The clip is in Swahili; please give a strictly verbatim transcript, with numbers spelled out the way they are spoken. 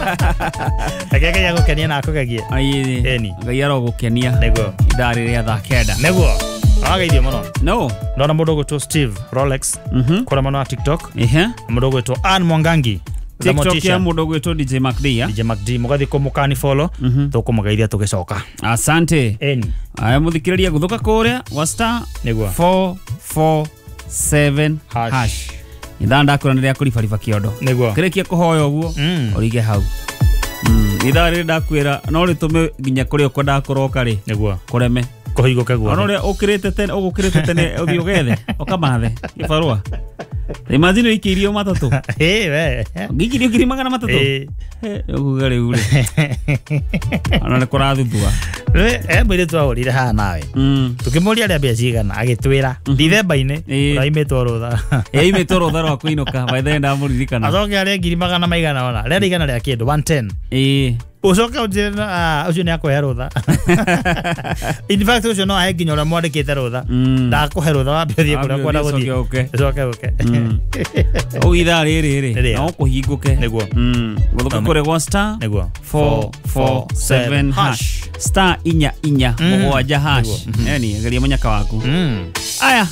Akeke ya gukenia na akugegie. Ai Eni. Ngai arogukenia. Nego. Idari ria thaa kenda. Nego. Agaithio muno. No. Ndona mundu gwitwo Steve Rolex. Mhm. Kora mano wa TikTok. Ehe. Mundu gwitwo Ann Mwangangi. TikTok ya mundu gwitwo D J MacD ya. D J MacD mugathi kumukani follow. Tukumugeithia tugicoka. Asante. Eni. Aya muthikiriria guthuka kuria wa star Nego. four four seven hash. hash. Ithanda kuraniria kuribariba kiondo. Nego. Kirekia kuhoya uguo. Mm. Orige hau. Mm. Ithari ndakwira no ritume nginya kuri ukwenda kuroka ri. Nego. Kureme. Kuhigoke guo. Ono ria ukirite tene ugukirite tene uthi ugethe ukamathe ibarua. Imagine ikirio matatu. Eh we. Gikirio kiri magana matatu. Eh. Ugare ure. Ono ne kurathithua. We eh mwire twahurire ha nawe. Mm. Tukimuria ria bia cigana agitwira. Dithemba-ini uraimetwo rutha. Eh imetwo rutha rwa kuinuka by the nda muririkana. Acoke ari ngiri magana maigana ona. Ria igana ria kindu one ten. Eh. Ucoke ujire ah ucio ni akwe rutha. In fact ucio no ahe nginya ura mwandikite rutha. Ndakuhe rutha wa bia kuria kwenda guthii. Ucoke uke. O itha riri ri. No kuhinguke. Niguo. Mm. Guthuka kure gwa star. Niguo. four four seven hash. Star inya inya mugwanja hash. Yani geria munyaka waku. Mm. Aya